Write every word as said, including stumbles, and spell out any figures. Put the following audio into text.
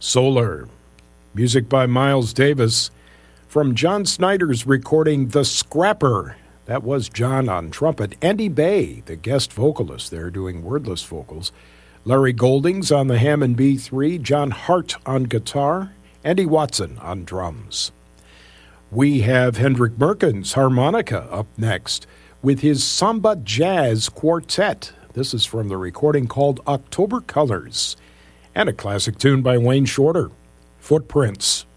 Solar. Music by Miles Davis from John Snyder's recording The Scrapper. That was John on trumpet. Andy Bay, the guest vocalist there, doing wordless vocals. Larry Goldings on the Hammond B three. John Hart on guitar. Andy Watson on drums. We have Hendrik Merkens harmonica up next with his Samba Jazz Quartet. This is from the recording called October Colors. And a classic tune by Wayne Shorter, Footprints.